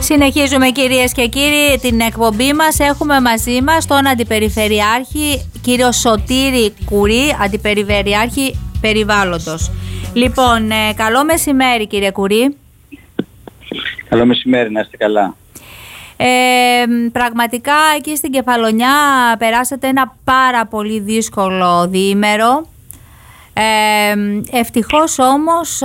Συνεχίζουμε κυρίες και κύριοι την εκπομπή μας. Έχουμε μαζί μας τον Αντιπεριφερειάρχη κύριο Σωτήρη Κουρί, Αντιπεριφερειάρχη Περιβάλλοντος. Λοιπόν, καλό μεσημέρι κύριε Κουρί. Καλό μεσημέρι, να είστε καλά. Πραγματικά εκεί στην Κεφαλονιά περάσατε ένα πάρα πολύ δύσκολο διήμερο. Ευτυχώς όμως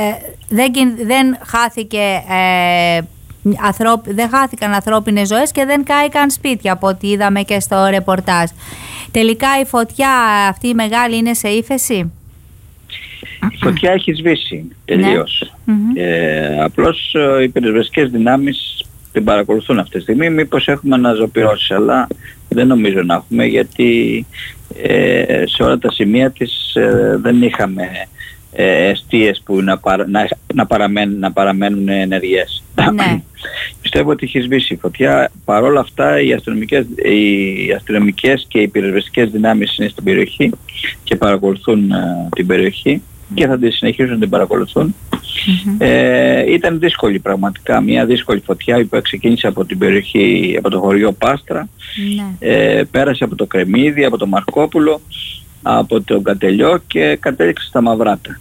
δεν χάθηκαν ανθρώπινες ζωές και δεν κάηκαν σπίτια από ό,τι είδαμε και στο ρεπορτάζ. Τελικά η φωτιά αυτή η μεγάλη είναι σε ύφεση? Η φωτιά έχει σβήσει τελείως. Απλώς οι πυροσβεστικές δυνάμεις την παρακολουθούν αυτή τη στιγμή. Μήπως έχουμε αναζωπυρώσεις, αλλά δεν νομίζω να έχουμε, γιατί σε όλα τα σημεία της δεν είχαμε εστίες που να παραμένουν ενεργές. Πιστεύω ότι έχει σβήσει η φωτιά. Παρ' όλα αυτά οι αστυνομικές και οι πυροσβεστικές δυνάμεις είναι στην περιοχή και παρακολουθούν την περιοχή και θα τη συνεχίσουν να την παρακολουθούν. Ήταν δύσκολη πραγματικά, μια δύσκολη φωτιά που ξεκίνησε από την περιοχή, από το χωριό Πάστρα, πέρασε από το Κρεμμύδι, από το Μαρκόπουλο, από τον Κατελιό και κατέληξε στα Μαυράτα.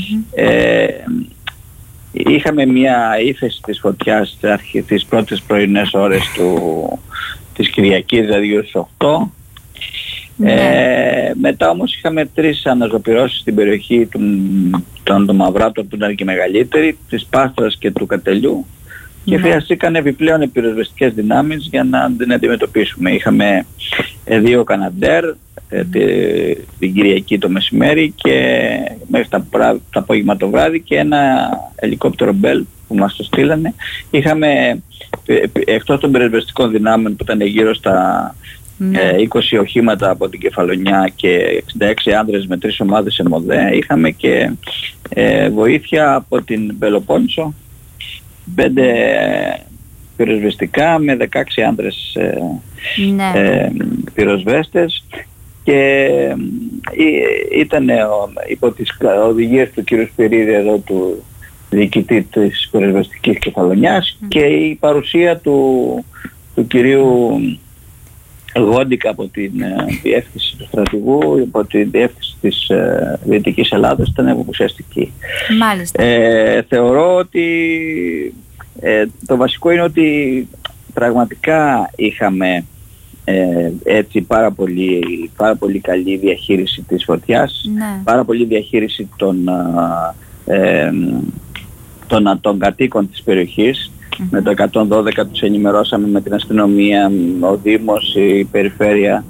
Είχαμε μια ύφεση της φωτιάς τις πρώτες πρωινές ώρες της Κυριακής, δηλαδή ως 8. Μετά όμως είχαμε 3 αναζωπυρώσεις στην περιοχή των Μαυράτων που ήταν και μεγαλύτερη, της Πάστρας και του Κατελιού, και χρειαστήκαν επιπλέον πυροσβεστικές δυνάμεις για να την αντιμετωπίσουμε. Είχαμε 2 Καναντέρ την Κυριακή το μεσημέρι και μέχρι το απόγευμα το βράδυ και ένα ελικόπτερο Μπέλ που μας το στείλανε. Είχαμε, εκτός των πυροσβεστικών δυνάμεων που ήταν γύρω στα 20 οχήματα από την Κεφαλονιά και 66 άνδρες με 3 ομάδες ΕΜΟΔΕ, είχαμε και βοήθεια από την Πελοπόννησο, 5 πυροσβεστικά με 16 άνδρες πυροσβέστες, και ήταν υπό τις οδηγίες του κ. Σπυρίδη εδώ, του διοικητή της πυροσβεστικής Κεφαλονιάς, και η παρουσία του κυρίου Γόντικα από την διεύθυνση του στρατηγού, από την διεύθυνση της Δυτικής Ελλάδας, ήταν ουσιαστική. Μάλιστα. Θεωρώ ότι το βασικό είναι ότι πραγματικά είχαμε έτσι πάρα πολύ καλή διαχείριση της φωτιάς, πάρα πολύ διαχείριση των κατοίκων της περιοχής. Με το 112 τους ενημερώσαμε, με την αστυνομία, ο Δήμος, η Περιφέρεια,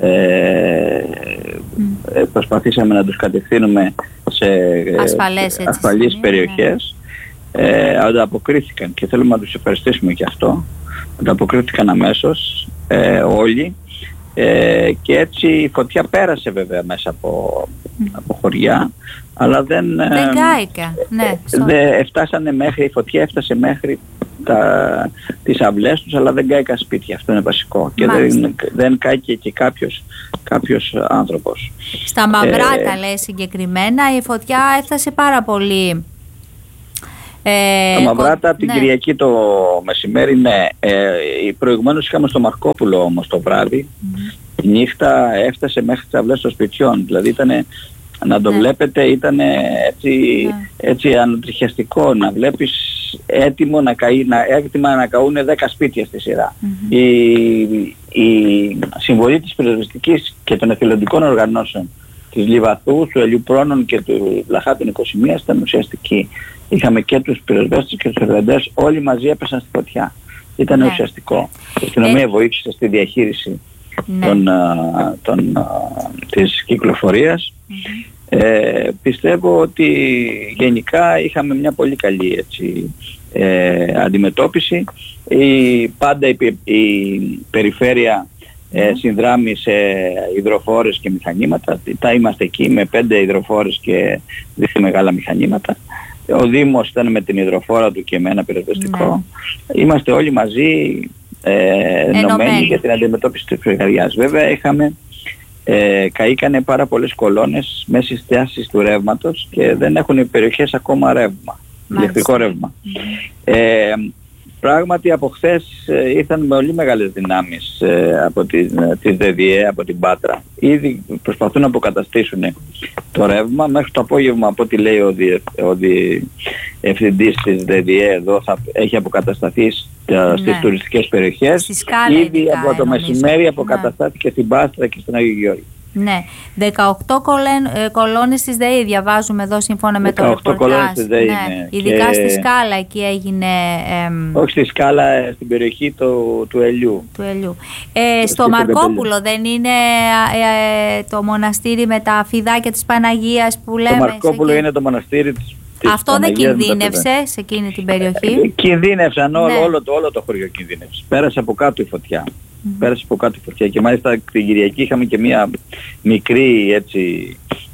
προσπαθήσαμε να τους κατευθύνουμε σε ασφαλείς περιοχές. Ανταποκρίθηκαν και θέλουμε να τους ευχαριστήσουμε και αυτό. Ανταποκρίθηκαν αμέσως όλοι, και έτσι η φωτιά πέρασε βέβαια μέσα από χωριά, αλλά δεν κάηκα. Η φωτιά έφτασε μέχρι τις αυλές τους, αλλά δεν κάηκαν σπίτια. Αυτό είναι βασικό. Και δεν κάηκε και κάποιος άνθρωπος. Στα Μαυράτα λέει συγκεκριμένα η φωτιά έφτασε πάρα πολύ. Τα Μαυράτα από την Κυριακή το μεσημέρι, προηγουμένως είχαμε στο Μαρκόπουλο όμως το βράδυ. Η νύχτα έφτασε μέχρι τις αυλές των σπιτιών. Δηλαδή ήταν, να το βλέπετε, ήταν έτσι ανατριχιαστικό να βλέπεις έτοιμα να καούν 10 σπίτια στη σειρά. Η συμβολή της πυροσβεστικής και των εθελοντικών οργανώσεων της Λιβαθού, του Ελιουπρόνων και του Λαχάτων 21 ήταν ουσιαστική. Είχαμε και τους πυροσβέστες και τους ερευνητές, όλοι μαζί έπεσαν στη φωτιά. Ήταν ουσιαστικό. Η αστυνομία βοήθησε στη διαχείριση της κυκλοφορίας. Πιστεύω ότι γενικά είχαμε μια πολύ καλή αντιμετώπιση. Πάντα η Περιφέρεια συνδράμει σε υδροφόρες και μηχανήματα. Είμαστε εκεί με 5 υδροφόρες και 2 μεγάλα μηχανήματα. Ο Δήμος ήταν με την υδροφόρα του και με ένα πυροσβεστικό. Είμαστε όλοι μαζί ενωμένοι για την αντιμετώπιση της πυρκαγιάς. Βέβαια καήκανε πάρα πολλές κολόνες μέσα στις στάσεις του ρεύματος και δεν έχουν οι περιοχές ακόμα ρεύμα, ηλεκτρικό ρεύμα. πράγματι από χθες ήρθαν με πολύ μεγάλες δυνάμεις από τη ΔΔΕ, από την Πάτρα. Ήδη προσπαθούν να αποκαταστήσουν το ρεύμα. Μέχρι το απόγευμα, από ό,τι λέει ο διευθυντής της ΔΔΕ εδώ, έχει αποκατασταθεί στις τουριστικές περιοχές. Ήδη από το μεσημέρι αποκαταστάθηκε στην Πάτρα και στον Άγιο Γεώργιο. Ναι, 18 κολόνες της ΔΕΗ διαβάζουμε εδώ σύμφωνα με το ρεπορτάζ. 18 κολόνες της ΔΕΗ, ναι. Ειδικά στη Σκάλα εκεί έγινε... Όχι στη Σκάλα, στην περιοχή του Ελιού. Στο Μαρκόπουλο δεν είναι το μοναστήρι με τα φιδάκια της Παναγίας που λέμε? Το Μαρκόπουλο είναι το μοναστήρι της αυτό Παναγίας. Δεν κινδύνευσε σε εκείνη την περιοχή? Κινδύνευσαν, όλο το χωριό κινδύνευσε. Πέρασε από κάτω η φωτιά. Πέρασε από κάτω η φωτιά και μάλιστα την Κυριακή είχαμε και μια μικρή έτσι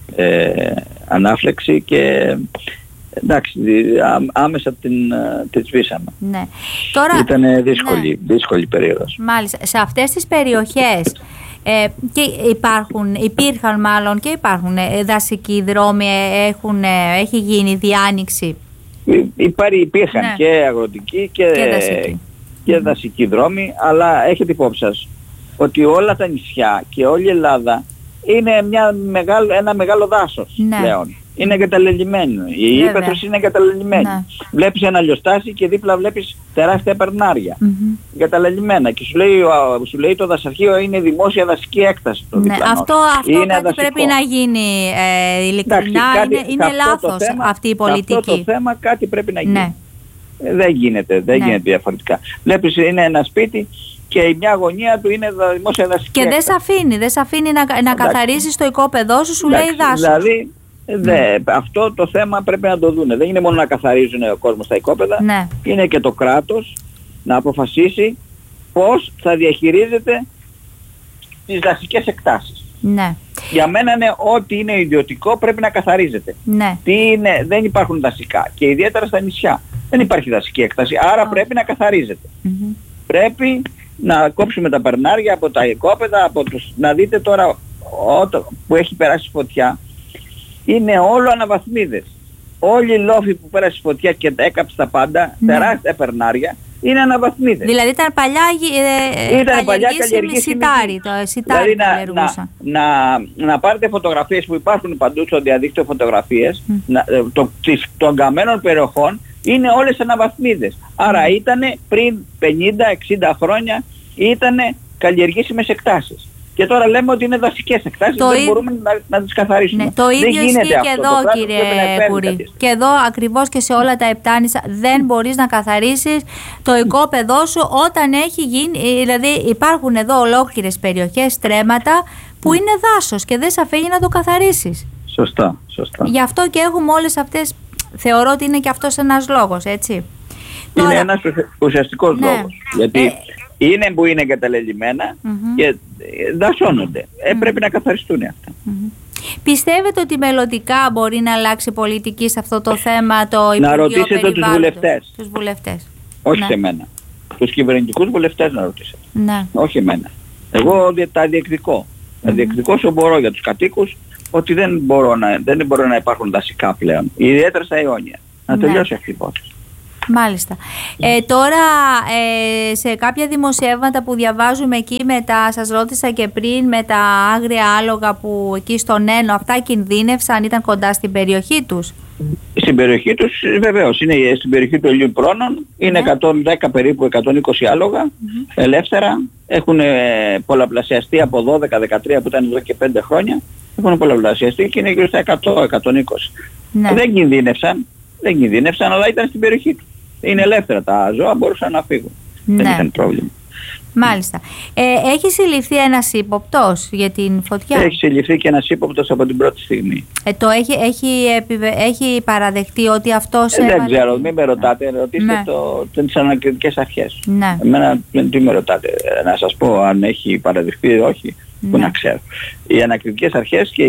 ανάφλεξη και εντάξει, άμεσα την σβήσαμε. Ναι. Τώρα, ήταν δύσκολη περίοδος. Μάλιστα. Σε αυτές τις περιοχές και υπήρχαν μάλλον και υπάρχουν δασικοί δρόμοι, έχει γίνει διάνοιξη? Υπήρχαν και αγροτικοί και δασικοί δρόμοι, αλλά έχετε υπόψη σας ότι όλα τα νησιά και όλη η Ελλάδα είναι ένα μεγάλο δάσος πλέον. Είναι εγκαταλελειμμένο. Η ύπαιθρος είναι εγκαταλελειμμένη. Βλέπεις ένα λιοστάσι και δίπλα βλέπεις τεράστια περνάρια. Εγκαταλελειμμένα. Και σου λέει το δασαρχείο είναι δημόσια δασική έκταση. Αυτό κάτι πρέπει να γίνει ειλικρινά. Είναι λάθος αυτή η πολιτική. Αυτό το θέμα κάτι πρέπει να γίνει. Δεν γίνεται διαφορετικά. Βλέπεις είναι ένα σπίτι και η μια γωνία του είναι δημόσια δασική. Και δεν σε αφήνει να καθαρίσεις το οικόπεδό σου λέει δάσος. Δηλαδή αυτό το θέμα πρέπει να το δούνε. Δεν είναι μόνο να καθαρίζουν ο κόσμος τα οικόπεδα, είναι και το κράτος να αποφασίσει πώς θα διαχειρίζεται τις δασικές εκτάσεις. Για μένα είναι ό,τι είναι ιδιωτικό πρέπει να καθαρίζεται. Δεν υπάρχουν δασικά και ιδιαίτερα στα νησιά. Δεν υπάρχει δασική έκταση, άρα πρέπει να καθαρίζεται. Πρέπει να κόψουμε τα περνάρια από τα οικόπεδα, να δείτε τώρα που έχει περάσει φωτιά, είναι όλο αναβαθμίδες. Όλοι οι λόφοι που πέρασε φωτιά και έκαψε τα πάντα, τεράστια περνάρια, είναι αναβαθμίδες. Δηλαδή ήταν παλιά καλλιεργήσιμη σιτάρι. Δηλαδή να πάρετε φωτογραφίες που υπάρχουν παντού στο διαδίκτυο, φωτογραφίες των καμένων περιοχών, είναι όλες αναβαθμίδες. Άρα ήτανε πριν 50-60 χρόνια ήτανε καλλιεργήσιμες εκτάσεις. Και τώρα λέμε ότι είναι δασικές εκτάσεις, δεν μπορούμε να τις καθαρίσουμε. Το ίδιο ισχύει και εδώ, κύριε Κουρί. Και εδώ ακριβώς και σε όλα τα επτάνησα δεν μπορείς να καθαρίσεις το οικόπεδό σου όταν έχει γίνει. Δηλαδή υπάρχουν εδώ ολόκληρες περιοχές, στρέμματα που είναι δάσος και δεν σε αφήνει να το καθαρίσεις. Σωστά. Γι' αυτό και έχουμε όλες αυτές. Θεωρώ ότι είναι και αυτός ένας λόγος, έτσι. Είναι ένας ουσιαστικός λόγος. Γιατί είναι που είναι εγκαταλελειμμένα και δασώνονται. Πρέπει να καθαριστούν αυτά. Πιστεύετε ότι μελλοντικά μπορεί να αλλάξει πολιτική σε αυτό το θέμα το Υπουργείο Να ρωτήσετε τους βουλευτές. Όχι σε μένα. Τους κυβερνητικούς βουλευτές να ρωτήσετε. Όχι εμένα. Εγώ τα διεκδικώ. Τα διεκδικώ όσο μπορώ για τους κατοίκους, ότι δεν μπορώ να υπάρχουν δασικά πλέον. Ιδιαίτερα στα αιώνια. Να τελειώσει αυτή η υπόθεση. Μάλιστα. Τώρα σε κάποια δημοσιεύματα που διαβάζουμε εκεί σας ρώτησα και πριν με τα άγρια άλογα που εκεί στον Ένο, αυτά κινδύνευσαν, ήταν κοντά στην περιοχή τους? Στην περιοχή τους βεβαίως, είναι στην περιοχή του Ελιού Πρόνων, είναι 110 περίπου 120 άλογα ελεύθερα, έχουν πολλαπλασιαστεί από 12-13 που ήταν εδώ και 5 χρόνια, έχουν πολλαπλασιαστεί και είναι γύρω στα 100-120. Δεν κινδύνευσαν, αλλά ήταν στην περιοχή του. Είναι ελεύθερα τα ζώα, μπορούσαν να φύγουν. Δεν ήταν πρόβλημα. Μάλιστα. Έχει συλληφθεί ένας ύποπτος για την φωτιά? Έχει συλληφθεί και ένας ύποπτος από την πρώτη στιγμή. Έχει παραδεχτεί ότι αυτός... Δεν ξέρω, μην με ρωτάτε, ρωτήστε τις ανακριτικές αρχές. Εμένα τι με ρωτάτε, να σας πω αν έχει παραδεχτεί ή όχι, που να ξέρω. Οι ανακριτικές αρχές και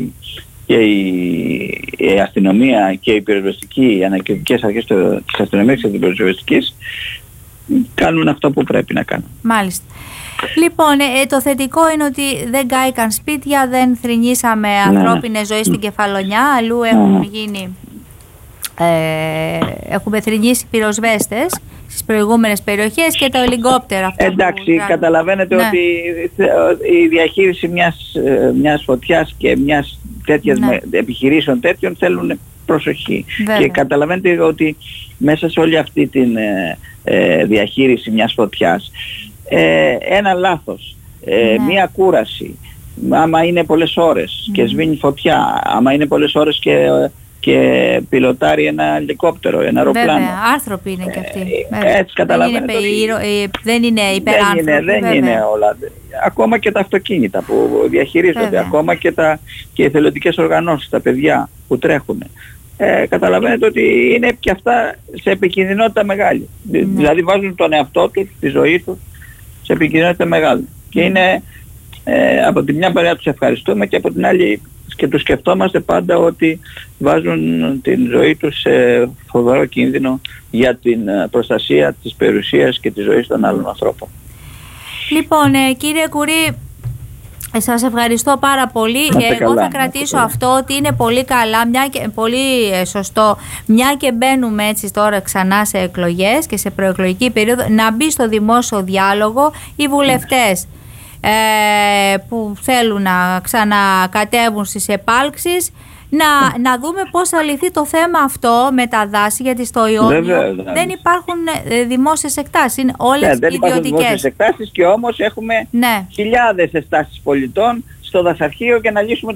η αστυνομία και οι πυροσβεστικοί, οι ανακριτικές αρχές της αστυνομίας και της πυροσβεστικής κάνουν αυτό που πρέπει να κάνουν. Μάλιστα. Λοιπόν, το θετικό είναι ότι δεν κάηκαν σπίτια, δεν θρηνήσαμε ανθρώπινες ζωές στην Κεφαλονιά, αλλού έχουν γίνει έχουμε θρηνήσει πυροσβέστες στις προηγούμενες περιοχές και τα ελικόπτερα. Εντάξει, καταλαβαίνετε ότι η διαχείριση μιας φωτιάς και μιας τέτοιας επιχειρήσεων τέτοιων θέλουν προσοχή. Βέβαια. Και καταλαβαίνετε ότι μέσα σε όλη αυτή τη διαχείριση μιας φωτιάς, ένα λάθος, μία κούραση, άμα είναι πολλές ώρες και σβήνει φωτιά, άμα είναι πολλές ώρες και πιλοτάρει ένα ελικόπτερο, ένα αεροπλάνο. Βέβαια, άνθρωποι είναι και αυτοί. Έτσι καταλαβαίνετε. Δεν είναι υπεράνθρωποι. Δεν είναι όλα. Ακόμα και τα αυτοκίνητα που διαχειρίζονται, βέβαια. Ακόμα και οι εθελοντικές οργανώσεις, τα παιδιά που τρέχουν. Καταλαβαίνετε ότι είναι και αυτά σε επικινδυνότητα μεγάλη. Δηλαδή βάζουν τον εαυτό τους, τη ζωή τους, σε επικινδυνότητα μεγάλη. Και είναι, από τη μια μεριά τους ευχαριστούμε και από την άλλη και τους σκεφτόμαστε πάντα ότι βάζουν την ζωή τους σε φοβερό κίνδυνο για την προστασία της περιουσίας και της ζωής των άλλων ανθρώπων. Λοιπόν, κύριε Κουρί, σας ευχαριστώ πάρα πολύ. Εγώ θα κρατήσω αυτό ότι είναι πολύ καλά, πολύ σωστό, μια και μπαίνουμε έτσι τώρα ξανά σε εκλογές και σε προεκλογική περίοδο, να μπει στο δημόσιο διάλογο οι βουλευτές που θέλουν να ξανακατέβουν στις επάλξεις, να δούμε πώς θα λυθεί το θέμα αυτό με τα δάση, γιατί στο Ιόνιο δεν υπάρχουν δημόσιες εκτάσεις, είναι όλες ιδιωτικές. Δεν υπάρχουν δημόσιες εκτάσεις και όμως έχουμε χιλιάδες εκτάσεις πολιτών στο δασαρχείο για να λύσουμε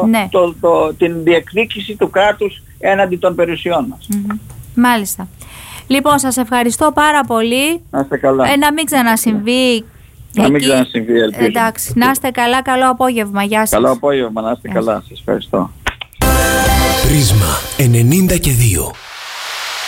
την διεκδίκηση του κράτους έναντι των περιουσιών μας. Μάλιστα. Λοιπόν, σας ευχαριστώ πάρα πολύ. Να είστε καλά. Να μην ξανασυμβεί. Να μην ξανασυμβεί, ελπίζω. Εντάξει, να είστε καλά, καλό απόγευμα. Γεια σας. Καλό απόγευμα, να είστε καλά. Σας ευχαριστώ. Πρίσμα 92.